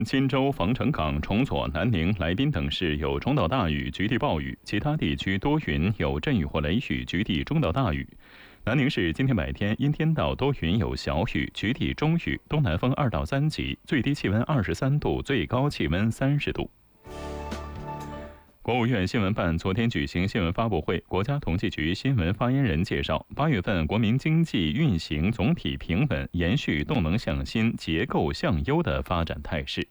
钦州、防城港、崇左、南宁、来宾等市有中到大雨，局地暴雨；其他地区多云，有阵雨或雷雨，局地中到大雨。南宁市今天白天阴天到多云有小雨，局地中雨，东南风2到3级，最低气温23度，最高气温30度。国务院新闻办昨天举行新闻发布会，国家统计局新闻发言人介绍，8月份国民经济运行总体平稳，延续动能向新、结构向优的发展态势。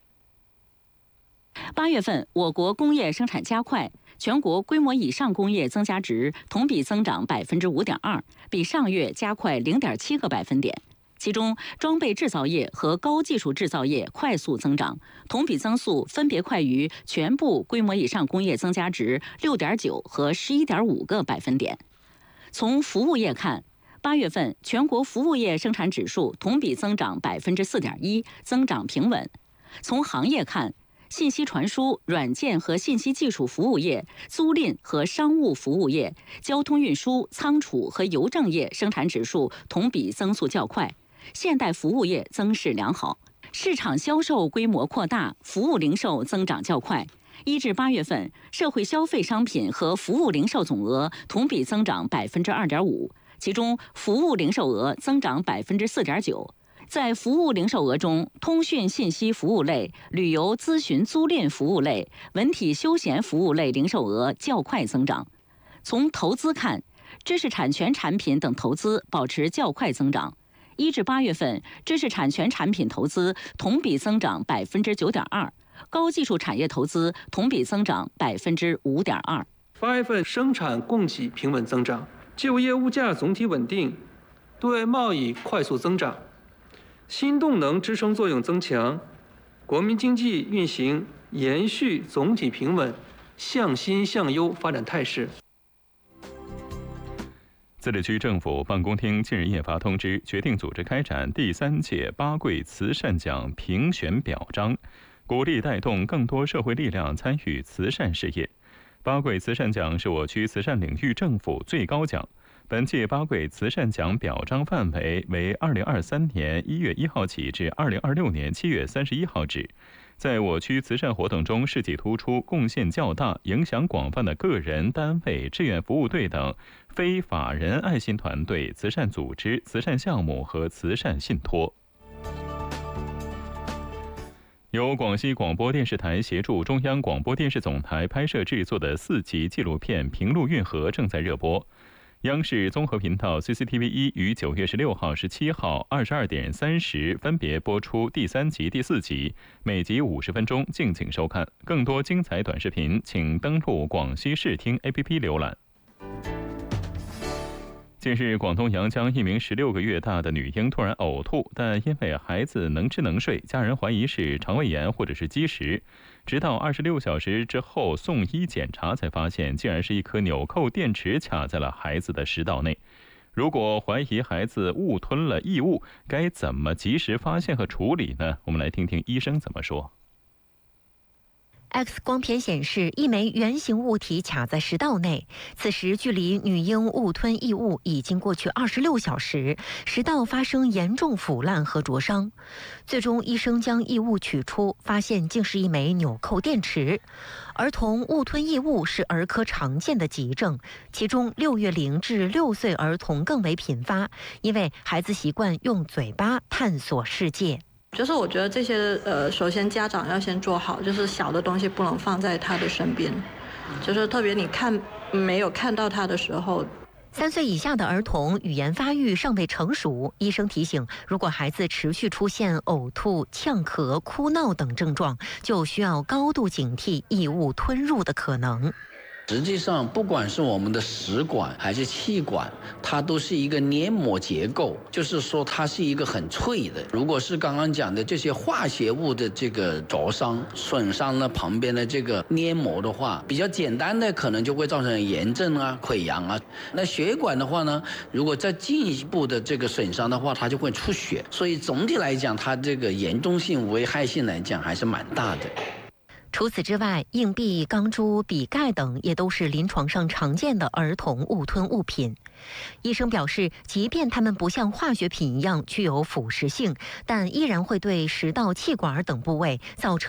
8月份，我国工业生产加快，全国规模以上工业增加值同比增长5.2%，比上月加快0.7个百分点。其中，装备制造业和高技术制造业快速增长，同比增速分别快于全部规模以上工业增加值6.9和11.5个百分点。从服务业看，8月份全国服务业生产指数同比增长4.1%，增长平稳。从行业看，信息传输、软件和信息技术服务业、租赁和商务服务业、交通运输、仓储和邮政业生产指数同比增速较快。现代服务业增势良好，市场销售规模扩大，服务零售增长较快。1至8月份，社会消费商品和服务零售总额同比增长2.5%，其中服务零售额增长4.9%。在服务零售额中，通讯信息服务类、旅游咨询租赁服务类、文体休闲服务类零售额较快增长。从投资看，知识产权产品等投资保持较快增长。1至8月份，知识产权产品投资同比增长9.2%，高技术产业投资同比增长5.2%。 8月份生产供给平稳增长，就业物价总体稳定，对外贸易快速增长，新动能支撑作用增强，国民经济运行延续总体平稳、向新向优发展态势。 自治区政府办公厅近日印发通知，决定组织开展第3届八桂慈善奖评选表彰，鼓励带动更多社会力量参与慈善事业。八桂慈善奖是我区慈善领域政府最高奖。本届八桂慈善奖表彰范围为2023年1月1号起至2026年7月31号止。在我区慈善活动中事迹突出、贡献较大、影响广泛的个人、单位、志愿服务队等非法人爱心团队、慈善组织、慈善项目和慈善信托。由广西广播电视台协助中央广播电视总台拍摄制作的4集纪录片《平路运河》正在热播。央视综合频道 CCTV1 于9月16号、17号22点30分别播出第3集、第4集，每集50分钟，敬请收看。更多精彩短视频，请登录广西视听 APP 浏览。近日，广东阳江一名16个月大的女婴突然呕吐，但因为孩子能吃能睡，家人怀疑是肠胃炎或者是积食。直到26小时之后送医检查，才发现竟然是一颗纽扣电池卡在了孩子的食道内。如果怀疑孩子误吞了异物，该怎么及时发现和处理呢？我们来听听医生怎么说。 X 光片显示，一枚圆形物体卡在食道内。此时距离女婴误吞异物已经过去26小时，食道发生严重腐烂和灼伤。最终，医生将异物取出，发现竟是一枚纽扣电池。儿童误吞异物是儿科常见的急症，其中6月龄至6岁儿童更为频发，因为孩子习惯用嘴巴探索世界。 就是我觉得这些首先家长要先做好，就是小的东西不能放在他的身边，就是特别你没有看到他的时候。 3岁以下的儿童语言发育尚未成熟，医生提醒，如果孩子持续出现呕吐、呛咳、哭闹等症状，就需要高度警惕异物吞入的可能。 实际上，不管是我们的食管还是气管，它都是一个黏膜结构，就是说它是一个很脆的。如果是刚刚讲的这些化学物的这个灼伤、损伤了旁边的这个黏膜的话，比较简单的可能就会造成炎症啊、溃疡啊。那血管的话呢，如果再进一步的这个损伤的话，它就会出血。所以总体来讲，它这个严重性、危害性来讲还是蛮大的。 除此之外，硬币、钢珠、笔盖等也都是临床上常见的儿童误吞物品。医生表示，即便它们不像化学品一样具有腐蚀性，但依然会对食道、气管等部位造成